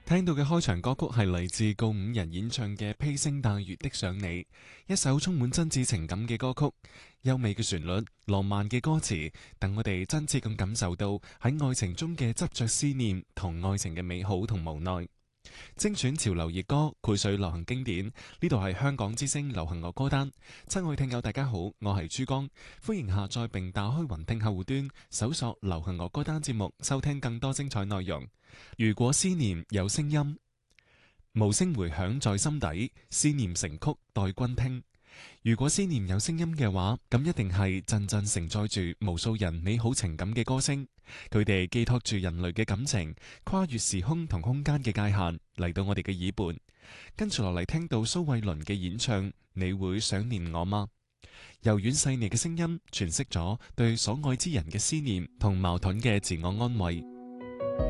聽到嘅開場歌曲係嚟自告五人演唱嘅《披星戴月的想你》，一首充滿真摯情感嘅歌曲，優美嘅旋律、浪漫嘅歌詞，等我哋真切咁感受到喺愛情中嘅執着思念同愛情嘅美好同無奈。精選潮流熱歌，配水流行經典。呢度係香港之聲流行樂歌單。親愛聽友大家好，我係珠江，歡迎下載並打開雲聽客戶端，搜索流行樂歌單節目，收聽更多精彩內容。如果思念有聲音，無聲回響在心底，思念成曲待君聽。如果思念有聲音嘅話，咁一定係陣陣承載住無數人美好情感嘅歌聲。佢哋寄託住人類嘅感情，跨越時空同空間嘅界限，嚟到我哋嘅耳畔。跟住落嚟聽到蘇慧倫嘅演唱，你會想念我嗎？柔軟細膩嘅聲音詮釋咗對所愛之人嘅思念同矛盾嘅自我安慰。